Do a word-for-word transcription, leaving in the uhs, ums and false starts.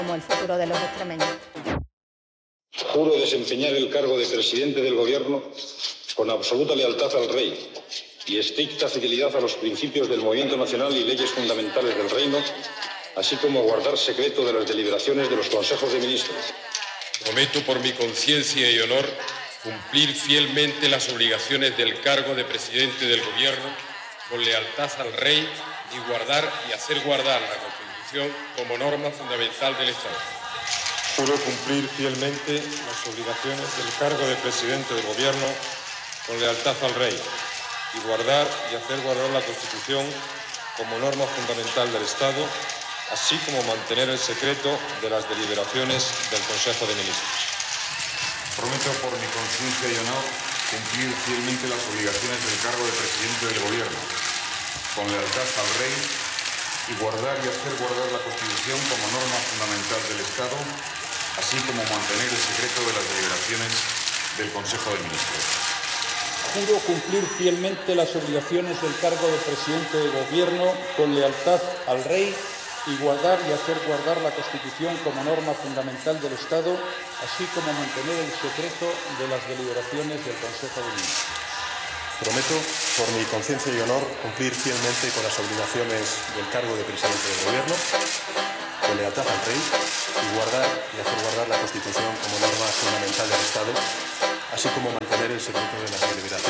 como el futuro de los extremeños. Juro desempeñar el cargo de presidente del Gobierno con absoluta lealtad al Rey y estricta fidelidad a los principios del movimiento nacional y leyes fundamentales del Reino, así como guardar secreto de las deliberaciones de los consejos de ministros. Prometo por mi conciencia y honor cumplir fielmente las obligaciones del cargo de presidente del Gobierno con lealtad al Rey y guardar y hacer guardar la Constitución como norma fundamental del Estado. Juro cumplir fielmente las obligaciones del cargo de presidente del Gobierno con lealtad al Rey y guardar y hacer guardar la Constitución como norma fundamental del Estado, así como mantener el secreto de las deliberaciones del Consejo de Ministros. Prometo por mi conciencia y honor cumplir fielmente las obligaciones del cargo de presidente del Gobierno con lealtad al Rey y guardar y hacer guardar la Constitución como norma fundamental del Estado, así como mantener el secreto de las deliberaciones del Consejo de Ministros. Juro cumplir fielmente las obligaciones del cargo de presidente del Gobierno con lealtad al Rey y guardar y hacer guardar la Constitución como norma fundamental del Estado, así como mantener el secreto de las deliberaciones del Consejo de Ministros. Prometo, por mi conciencia y honor, cumplir fielmente con las obligaciones del cargo de presidente del Gobierno, con lealtad al Rey, y guardar y hacer guardar la Constitución como norma fundamental del Estado, así como mantener el secreto de las deliberaciones